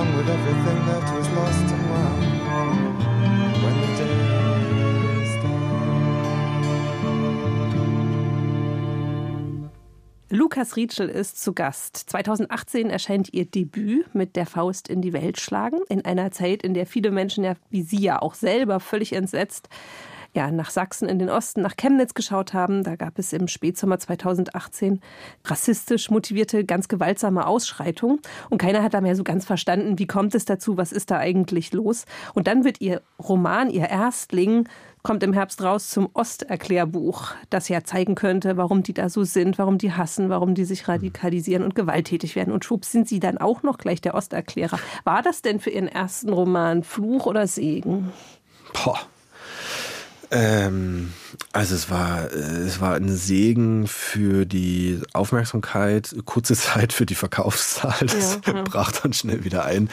along with everything that was lost and won when the day is done. Lukas Rietschel ist zu Gast. 2018 erscheint ihr Debüt mit Der Faust in die Welt schlagen. In einer Zeit, in der viele Menschen, ja, wie Sie ja auch selber, völlig entsetzt nach Sachsen in den Osten, nach Chemnitz geschaut haben. Da gab es im Spätsommer 2018 rassistisch motivierte, ganz gewaltsame Ausschreitungen. Und keiner hat da mehr so ganz verstanden, wie kommt es dazu, was ist da eigentlich los. Und dann wird ihr Roman, ihr Erstling, kommt im Herbst raus zum Osterklärbuch, das ja zeigen könnte, warum die da so sind, warum die hassen, warum die sich radikalisieren und gewalttätig werden. Und schwupps sind Sie dann auch noch gleich der Osterklärer. War das denn für Ihren ersten Roman Fluch oder Segen? Also es war ein Segen für die Aufmerksamkeit, kurze Zeit für die Verkaufszahl, das brach dann schnell wieder ein.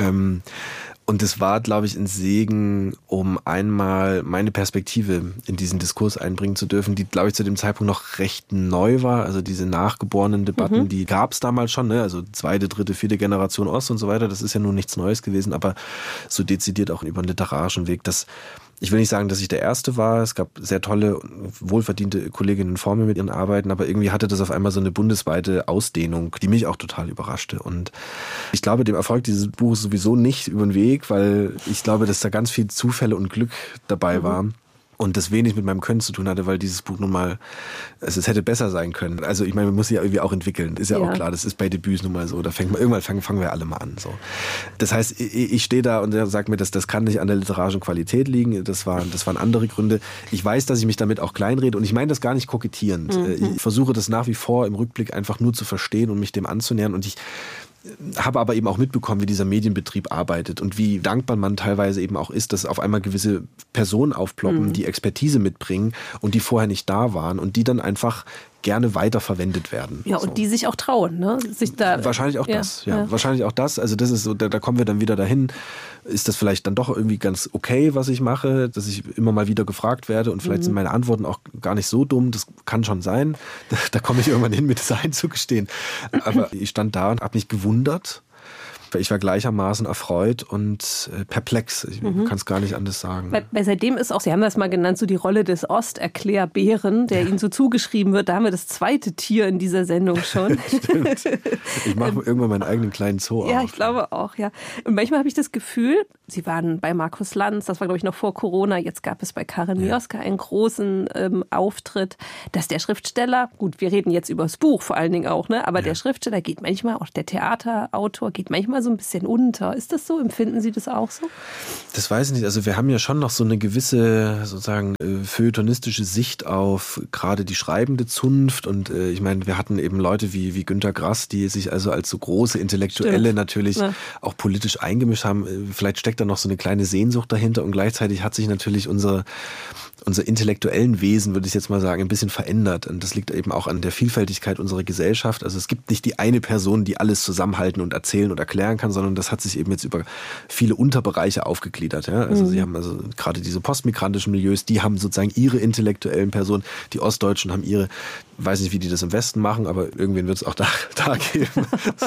Und es war, glaube ich, ein Segen, um einmal meine Perspektive in diesen Diskurs einbringen zu dürfen, die, glaube ich, zu dem Zeitpunkt noch recht neu war. Also diese nachgeborenen Debatten, die gab es damals schon, ne? Also 2., 3., 4. Generation Ost und so weiter. Das ist ja nun nichts Neues gewesen, aber so dezidiert auch über einen literarischen Weg. Ich will nicht sagen, dass ich der Erste war. Es gab sehr tolle, wohlverdiente Kolleginnen vor mir mit ihren Arbeiten, aber irgendwie hatte das auf einmal so eine bundesweite Ausdehnung, die mich auch total überraschte. Und ich glaube, dem Erfolg dieses Buches sowieso nicht über den Weg, weil ich glaube, dass da ganz viel Zufälle und Glück dabei war. Und das wenig mit meinem Können zu tun hatte, weil dieses Buch nun mal, es hätte besser sein können. Also ich meine, man muss sich ja irgendwie auch entwickeln. Ist ja auch klar, das ist bei Debüts nun mal so. Da irgendwann fangen wir alle mal an. So. Das heißt, ich stehe da und sage mir, das kann nicht an der literarischen Qualität liegen. Das waren andere Gründe. Ich weiß, dass ich mich damit auch kleinrede und ich meine das gar nicht kokettierend. Ich versuche das nach wie vor im Rückblick einfach nur zu verstehen und mich dem anzunähern. Und ich habe aber eben auch mitbekommen, wie dieser Medienbetrieb arbeitet und wie dankbar man teilweise eben auch ist, dass auf einmal gewisse Personen aufploppen, die Expertise mitbringen und die vorher nicht da waren und die dann einfach gerne weiterverwendet werden. Ja, und die sich auch trauen, ne? Wahrscheinlich auch das. Wahrscheinlich auch das. Also das ist so, da kommen wir dann wieder dahin. Ist das vielleicht dann doch irgendwie ganz okay, was ich mache, dass ich immer mal wieder gefragt werde und vielleicht sind meine Antworten auch gar nicht so dumm. Das kann schon sein. Da komme ich irgendwann hin, mir das einzugestehen. Aber ich stand da und habe mich gewundert. Ich war gleichermaßen erfreut und perplex. Ich kann es gar nicht anders sagen. Weil seitdem ist auch, Sie haben das mal genannt, so die Rolle des Osterklärbären, der Ihnen so zugeschrieben wird. Da haben wir das zweite Tier in dieser Sendung schon. Stimmt. Ich mache irgendwann meinen eigenen kleinen Zoo auf. Ja, ich glaube auch, ja. Und manchmal habe ich das Gefühl, Sie waren bei Markus Lanz, das war, glaube ich, noch vor Corona. Jetzt gab es bei Karin Mioska einen großen Auftritt, dass der Schriftsteller, gut, wir reden jetzt über das Buch vor allen Dingen auch, ne? Aber der Schriftsteller geht manchmal, auch der Theaterautor geht manchmal so ein bisschen unter. Ist das so? Empfinden Sie das auch so? Das weiß ich nicht. Also wir haben ja schon noch so eine gewisse sozusagen feuilletonistische Sicht auf gerade die schreibende Zunft und ich meine, wir hatten eben Leute wie Günter Grass, die sich also als so große Intellektuelle natürlich auch politisch eingemischt haben. Vielleicht steckt da noch so eine kleine Sehnsucht dahinter und gleichzeitig hat sich natürlich unser intellektuellen Wesen, würde ich jetzt mal sagen, ein bisschen verändert. Und das liegt eben auch an der Vielfältigkeit unserer Gesellschaft. Also es gibt nicht die eine Person, die alles zusammenhalten und erzählen und erklären kann, sondern das hat sich eben jetzt über viele Unterbereiche aufgegliedert. Ja? Also Sie haben also gerade diese postmigrantischen Milieus, die haben sozusagen ihre intellektuellen Personen, die Ostdeutschen haben ihre, weiß nicht, wie die das im Westen machen, aber irgendwen wird es auch da geben.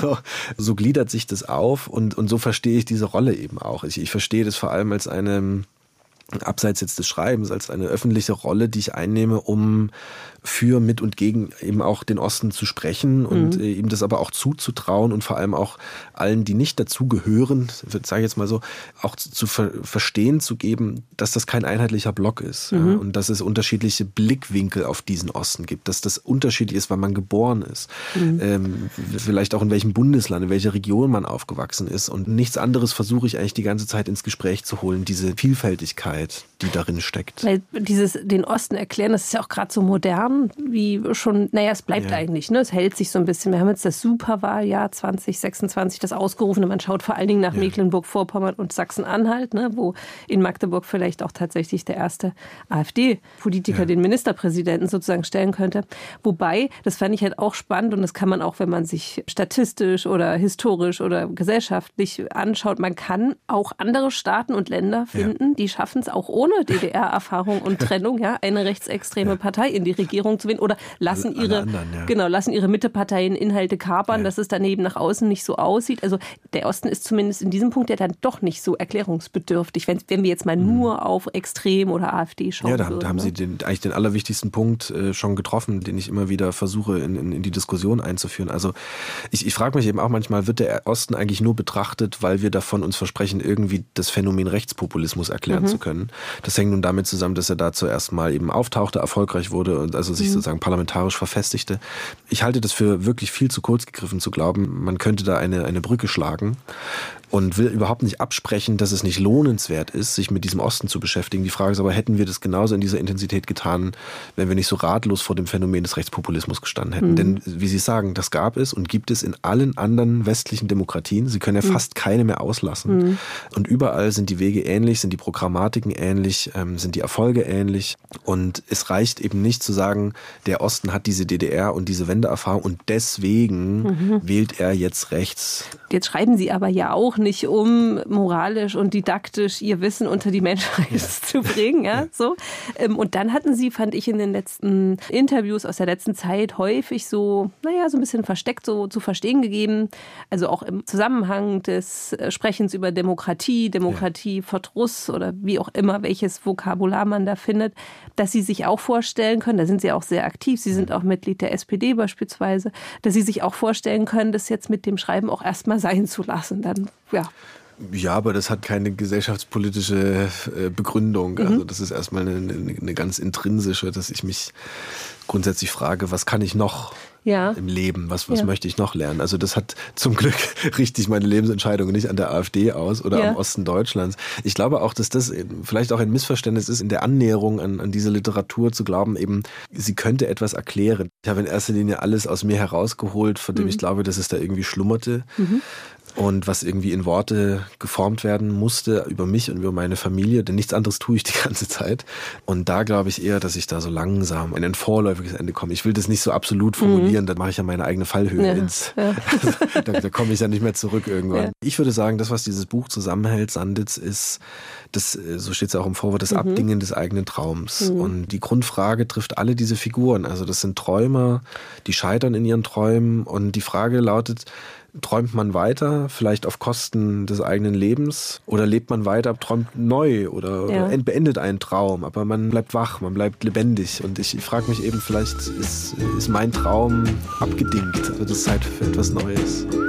So gliedert sich das auf und so verstehe ich diese Rolle eben auch. Ich verstehe das vor allem als eine, abseits jetzt des Schreibens, als eine öffentliche Rolle, die ich einnehme, um für, mit und gegen eben auch den Osten zu sprechen und ihm das aber auch zuzutrauen und vor allem auch allen, die nicht dazugehören, sage ich jetzt mal so, auch zu verstehen zu geben, dass das kein einheitlicher Block ist und dass es unterschiedliche Blickwinkel auf diesen Osten gibt, dass das unterschiedlich ist, wann man geboren ist, vielleicht auch in welchem Bundesland, in welcher Region man aufgewachsen ist und nichts anderes versuche ich eigentlich die ganze Zeit ins Gespräch zu holen, diese Vielfältigkeit, die darin steckt. Weil den Osten erklären, das ist ja auch gerade so modern, wie schon, es bleibt eigentlich, ne? Es hält sich so ein bisschen. Wir haben jetzt das Superwahljahr 2026, das ausgerufene. Man schaut vor allen Dingen nach Mecklenburg-Vorpommern und Sachsen-Anhalt, ne? Wo in Magdeburg vielleicht auch tatsächlich der erste AfD-Politiker den Ministerpräsidenten sozusagen stellen könnte. Wobei, das fand ich halt auch spannend und das kann man auch, wenn man sich statistisch oder historisch oder gesellschaftlich anschaut, man kann auch andere Staaten und Länder finden, die schaffen es auch ohne DDR-Erfahrung und Trennung, ja, eine rechtsextreme Partei in die Regierung zu wählen oder lassen ihre Mitteparteien Inhalte kapern, dass es daneben nach außen nicht so aussieht. Also der Osten ist zumindest in diesem Punkt ja dann doch nicht so erklärungsbedürftig, wenn wir jetzt mal nur auf Extrem oder AfD schauen würden. Da haben Sie eigentlich den allerwichtigsten Punkt schon getroffen, den ich immer wieder versuche in die Diskussion einzuführen. Also ich frage mich eben auch manchmal, wird der Osten eigentlich nur betrachtet, weil wir davon uns versprechen, irgendwie das Phänomen Rechtspopulismus erklären zu können. Das hängt nun damit zusammen, dass er da zuerst mal eben auftauchte, erfolgreich wurde und also sich sozusagen parlamentarisch verfestigte. Ich halte das für wirklich viel zu kurz gegriffen zu glauben, man könnte da eine Brücke schlagen und will überhaupt nicht absprechen, dass es nicht lohnenswert ist, sich mit diesem Osten zu beschäftigen. Die Frage ist aber, hätten wir das genauso in dieser Intensität getan, wenn wir nicht so ratlos vor dem Phänomen des Rechtspopulismus gestanden hätten. Denn, wie Sie sagen, das gab es und gibt es in allen anderen westlichen Demokratien. Sie können ja fast keine mehr auslassen. Und überall sind die Wege ähnlich, sind die Programmatiken ähnlich, sind die Erfolge ähnlich. Und es reicht eben nicht zu sagen, der Osten hat diese DDR und diese Wendeerfahrung und deswegen wählt er jetzt rechts. Jetzt schreiben Sie aber ja auch nicht, um moralisch und didaktisch ihr Wissen unter die Menschheit zu bringen. Ja, so. Und dann hatten Sie, fand ich in den letzten Interviews aus der letzten Zeit häufig so ein bisschen versteckt so zu verstehen gegeben, also auch im Zusammenhang des Sprechens über Demokratieverdruss oder wie auch immer, welches Vokabular man da findet, dass Sie sich auch vorstellen können, da sind Sie auch sehr aktiv, Sie sind auch Mitglied der SPD beispielsweise, dass Sie sich auch vorstellen können, das jetzt mit dem Schreiben auch erstmal sein zu lassen. Dann, Ja, aber das hat keine gesellschaftspolitische Begründung. Also das ist erstmal eine ganz intrinsische, dass ich mich grundsätzlich frage, was kann ich noch im Leben, was möchte ich noch lernen? Also das hat zum Glück richtig meine Lebensentscheidung nicht an der AfD aus oder am Osten Deutschlands. Ich glaube auch, dass das vielleicht auch ein Missverständnis ist, in der Annäherung an diese Literatur zu glauben, eben sie könnte etwas erklären. Ich habe in erster Linie alles aus mir herausgeholt, von dem ich glaube, dass es da irgendwie schlummerte. Und was irgendwie in Worte geformt werden musste über mich und über meine Familie, denn nichts anderes tue ich die ganze Zeit. Und da glaube ich eher, dass ich da so langsam in ein vorläufiges Ende komme. Ich will das nicht so absolut formulieren, dann mache ich ja meine eigene Fallhöhe da komme ich ja nicht mehr zurück irgendwann. Ja. Ich würde sagen, das, was dieses Buch zusammenhält, Sanditz, ist, das, so steht es ja auch im Vorwort, das Abdingen des eigenen Traums. Und die Grundfrage trifft alle diese Figuren. Also das sind Träumer, die scheitern in ihren Träumen. Und die Frage lautet, träumt man weiter, vielleicht auf Kosten des eigenen Lebens? Oder lebt man weiter, träumt neu oder beendet einen Traum? Aber man bleibt wach, man bleibt lebendig. Und ich frage mich eben, vielleicht ist mein Traum abgedingt. Also das ist Zeit für etwas Neues.